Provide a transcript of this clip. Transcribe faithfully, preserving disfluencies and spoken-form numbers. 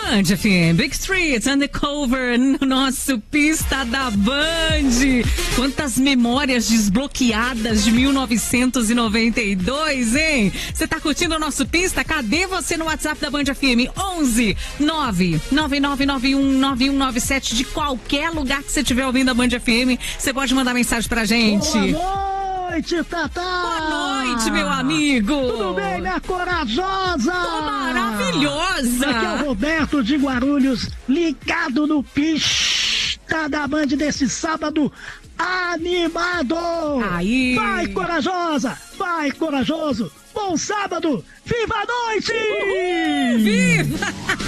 Band F M, Big Street, Undercover, no nosso Pista da Band. Quantas memórias desbloqueadas de mil novecentos e noventa e dois, hein? Você tá curtindo o nosso Pista? Cadê você no WhatsApp da Band F M? onze nove nove nove nove um nove um nove sete. De qualquer lugar que você estiver ouvindo a Band F M, você pode mandar mensagem pra gente. Boa noite, Tatá! Boa noite, meu amigo! Tudo bem, minha corajosa? Tô maravilhosa! Aqui é o Roberto de Guarulhos, ligado no Pista da Band desse sábado animado! Aí! Vai, corajosa! Vai, corajoso! Bom sábado! Viva a noite! Uhul, viva!